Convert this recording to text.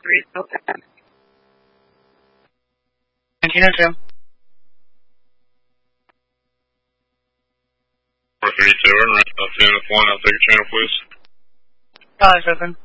3. Okay. 1902. 432, I'll see you on the phone. I'll take a channel, please. Eyes open.